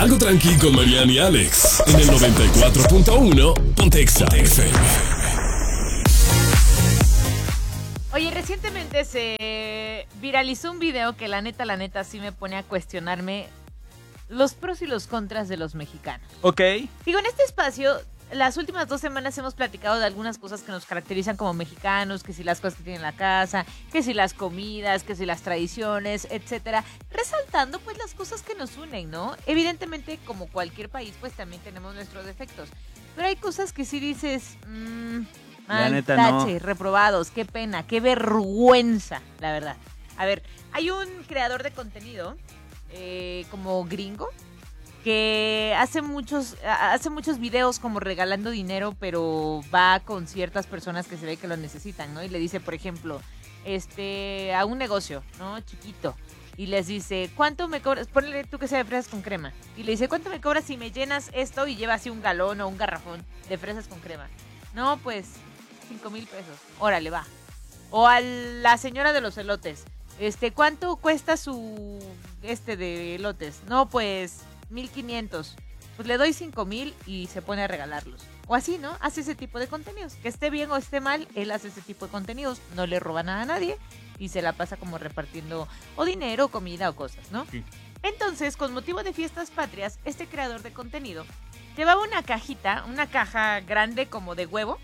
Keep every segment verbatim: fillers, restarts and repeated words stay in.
Algo tranqui con Mariana y Alex. En el noventa y cuatro punto uno Ponte Exa F M. Oye, recientemente se viralizó un video que la neta, la neta sí me pone a cuestionarme los pros y los contras de los mexicanos. Ok. Digo, en este espacio, las últimas dos semanas hemos platicado de algunas cosas que nos caracterizan como mexicanos, que si las cosas que tienen en la casa, que si las comidas, que si las tradiciones, etcétera, resaltando pues las cosas que nos unen, ¿no? Evidentemente, como cualquier país, pues también tenemos nuestros defectos, pero hay cosas que sí dices, mmm, La neta, tache, no. reprobados, qué pena, qué vergüenza, la verdad. A ver, hay un creador de contenido, eh, como gringo, que hace muchos hace muchos videos como regalando dinero, pero va con ciertas personas que se ve que lo necesitan, ¿no? Y le dice, por ejemplo, este a un negocio, ¿no? Chiquito. Y les dice, ¿cuánto me cobras? Ponle tú que sea de fresas con crema. Y le dice, ¿cuánto me cobras si me llenas esto y lleva así un galón o un garrafón de fresas con crema? No, pues, cinco mil pesos. Órale, va. O a la señora de los elotes. Este, ¿cuánto cuesta su, este, de elotes? No, pues, mil quinientos. Pues le doy cinco mil y se pone a regalarlos. O así, ¿no? Hace ese tipo de contenidos. Que esté bien o esté mal, él hace ese tipo de contenidos. No le roba nada a nadie y se la pasa como repartiendo o dinero, o comida o cosas, ¿no? Sí. Entonces, con motivo de fiestas patrias, este creador de contenido llevaba una cajita, una caja grande como de huevo,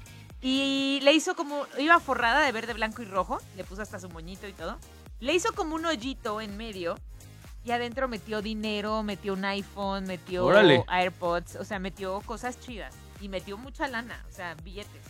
y le hizo como, iba forrada de verde, blanco y rojo, le puso hasta su moñito y todo, le hizo como un hoyito en medio y adentro metió dinero, metió un iPhone, metió Órale. AirPods, o sea, metió cosas chidas y metió mucha lana, o sea, billetes.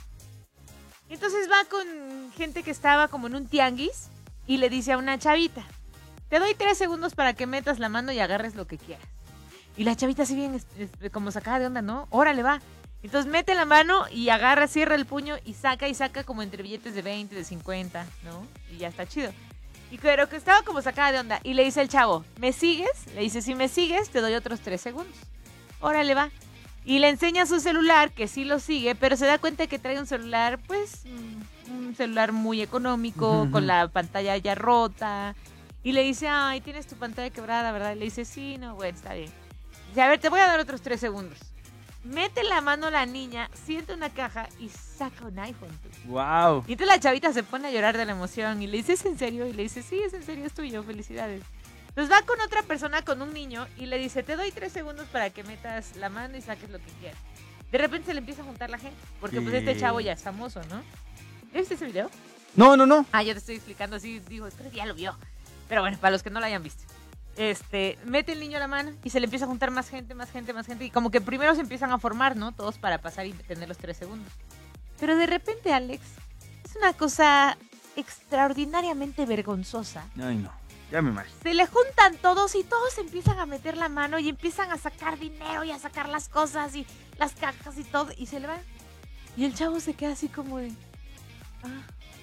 Y entonces va con gente que estaba como en un tianguis y le dice a una chavita, te doy tres segundos para que metas la mano y agarres lo que quieras. Y la chavita así bien, como sacada de onda, ¿no? Órale, va. Entonces mete la mano y agarra, cierra el puño y saca y saca como entre billetes de veinte, de cincuenta, ¿no? Y ya está chido. Y pero que estaba como sacada de onda. Y le dice el chavo, ¿me sigues? Le dice, si me sigues, te doy otros tres segundos. Órale, va. Y le enseña su celular, que sí lo sigue, pero se da cuenta que trae un celular, pues, un celular muy económico, Uh-huh. con la pantalla ya rota. Y le dice, ay, tienes tu pantalla quebrada, ¿verdad? Y le dice, sí, no, bueno, está bien. Dice, a ver, te voy a dar otros tres segundos. Mete la mano la niña, siente una caja y saca un iPhone. Wow. Y entonces la chavita se pone a llorar de la emoción y le dice, ¿es en serio? Y le dice, sí, es en serio, es tuyo, felicidades. Entonces va con otra persona, con un niño, y le dice, te doy tres segundos para que metas la mano y saques lo que quieras. De repente se le empieza a juntar la gente, porque pues este chavo ya es famoso, ¿no? ¿Ya viste ese video? No, no, no. Ah, yo te estoy explicando así, digo, creo que ya lo vio. Pero bueno, para los que no lo hayan visto. Este, mete el niño a la mano y se le empieza a juntar más gente, más gente, más gente. Y como que primero se empiezan a formar, ¿no? Todos para pasar y tener los tres segundos. Pero de repente, Alex, es una cosa extraordinariamente vergonzosa. Ay, no. Ya me imagino. Se le juntan todos y todos empiezan a meter la mano y empiezan a sacar dinero y a sacar las cosas y las cajas y todo. Y se le van. Y el chavo se queda así como de... Ah.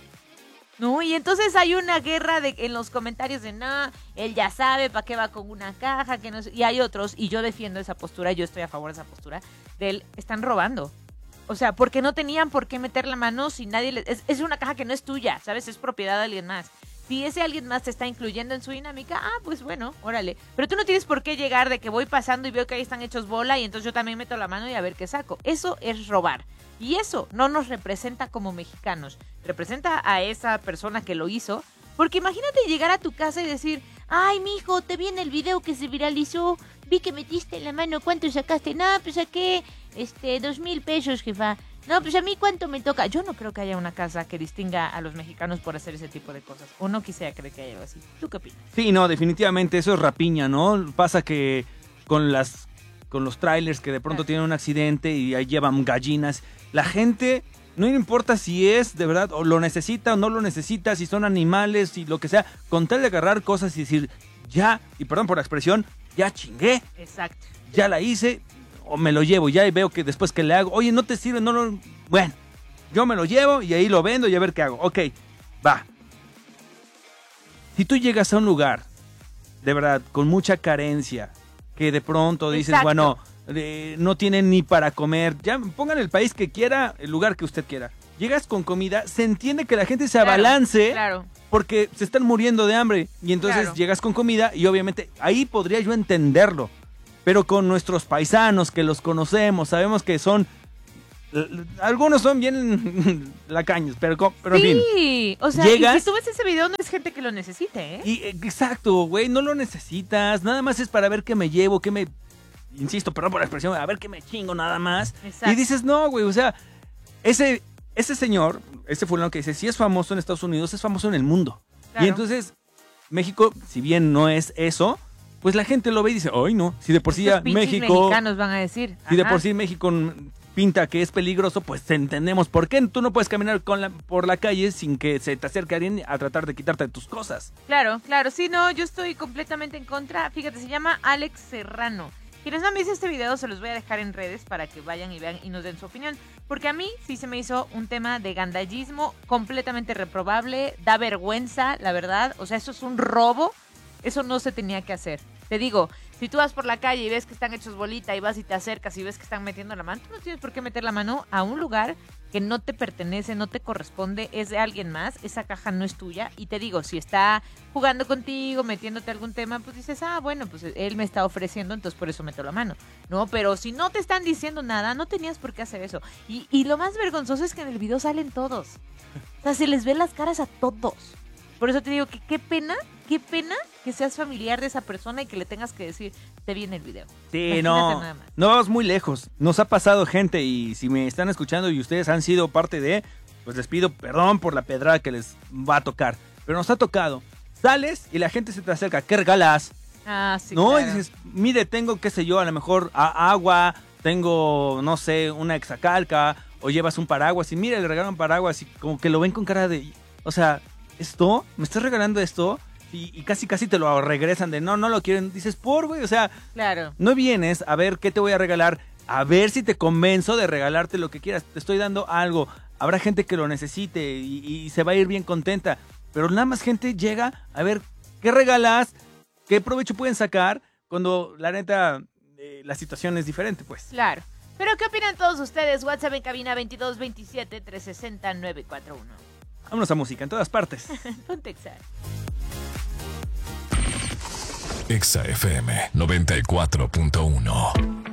No, y entonces hay una guerra de, en los comentarios de, no, él ya sabe para qué va con una caja, que no sé. Y hay otros, y yo defiendo esa postura, yo estoy a favor de esa postura, de él, están robando. O sea, porque no tenían por qué meter la mano si nadie les... Es, es una caja que no es tuya, ¿sabes? Es propiedad de alguien más. Si ese alguien más te está incluyendo en su dinámica, ah, pues bueno, órale. Pero tú no tienes por qué llegar de que voy pasando y veo que ahí están hechos bola y entonces yo también meto la mano y a ver qué saco. Eso es robar. Y eso no nos representa como mexicanos. Representa a esa persona que lo hizo. Porque imagínate llegar a tu casa y decir, ay, mijo, te vi en el video que se viralizó, vi que metiste la mano, ¿cuánto sacaste? No, pues saqué este, dos mil pesos, jefa. No, pues a mí ¿cuánto me toca? Yo no creo que haya una casa que distinga a los mexicanos por hacer ese tipo de cosas. O no quisiera creer que haya algo así. ¿Tú qué opinas? Sí, no, definitivamente eso es rapiña, ¿no? Pasa que con las con los trailers que de pronto Claro. tienen un accidente y ahí llevan gallinas, la gente, no importa si es de verdad o lo necesita o no lo necesita, si son animales, si lo que sea, con tal de agarrar cosas y decir, ya, y perdón por la expresión, ya chingué, Exacto. ya la hice, o me lo llevo ya y veo que después que le hago, oye, no te sirve, no lo... Bueno, yo me lo llevo y ahí lo vendo y a ver qué hago. Ok, va. Si tú llegas a un lugar, de verdad, con mucha carencia, que de pronto dices, Exacto. bueno, eh, no tienen ni para comer, ya pongan el país que quiera, el lugar que usted quiera. Llegas con comida, se entiende que la gente se Claro, abalance claro. porque se están muriendo de hambre y entonces Claro. llegas con comida y obviamente ahí podría yo entenderlo. pero con nuestros paisanos que los conocemos, sabemos que son... Algunos son bien lacaños, pero, pero sí, en fin. o sea, llegas, y si tú ves ese video no es gente que lo necesite, ¿eh? Y, exacto, güey, no lo necesitas, nada más es para ver qué me llevo, qué me... Insisto, perdón por la expresión, a ver qué me chingo nada más. Exacto. Y dices, no, güey, o sea, ese, ese señor, ese fulano que dice, si es famoso en Estados Unidos, es famoso en el mundo. Claro. Y entonces, México, si bien no es eso, pues la gente lo ve y dice, ay, no, si de por sí ya México... mexicanos van a decir. Si de por sí México pinta que es peligroso, pues entendemos por qué tú no puedes caminar con la, por la calle sin que se te acerque alguien a tratar de quitarte tus cosas. Claro, claro, sí, no, yo estoy completamente en contra. Fíjate, se llama Alex Serrano. Quienes no han visto este video se los voy a dejar en redes para que vayan y vean y nos den su opinión. Porque a mí sí se me hizo un tema de gandallismo completamente reprobable, da vergüenza, la verdad. O sea, eso es un robo, eso no se tenía que hacer. Te digo, si tú vas por la calle y ves que están hechos bolita y vas y te acercas y ves que están metiendo la mano, tú no tienes por qué meter la mano a un lugar que no te pertenece, no te corresponde, es de alguien más, esa caja no es tuya. Y te digo, si está jugando contigo, metiéndote algún tema, pues dices, ah, bueno, pues él me está ofreciendo, entonces por eso meto la mano. No, pero si no te están diciendo nada, no tenías por qué hacer eso. Y, y lo más vergonzoso es que en el video salen todos. O sea, se les ven las caras a todos. Por eso te digo que qué pena, qué pena que seas familiar de esa persona y que le tengas que decir, te viene el video. Sí, no, no vamos muy lejos. Nos ha pasado gente y si me están escuchando y ustedes han sido parte de, pues les pido perdón por la pedrada que les va a tocar. Pero nos ha tocado. Sales y la gente se te acerca, ¿qué regalas? Ah, sí, no, claro. Y dices, mire, tengo, qué sé yo, a lo mejor a, agua, tengo, no sé, una exacalca, o llevas un paraguas y mire, le regalan un paraguas y como que lo ven con cara de, o sea... ¿Esto? ¿Me estás regalando esto? Y, y casi casi te lo regresan de no, no lo quieren. Dices, por, güey, o sea, claro. No vienes a ver qué te voy a regalar, a ver si te convenzo de regalarte lo que quieras. Te estoy dando algo. Habrá gente que lo necesite y, y se va a ir bien contenta. Pero nada más gente llega a ver qué regalas, qué provecho pueden sacar cuando la neta eh, la situación es diferente, pues. Claro. Pero ¿qué opinan todos ustedes? WhatsApp en cabina veintidós veintisiete trescientos sesenta nueve cuarenta y uno. Vámonos a música en todas partes. Ponte Exa. Exa F M noventa y cuatro punto uno.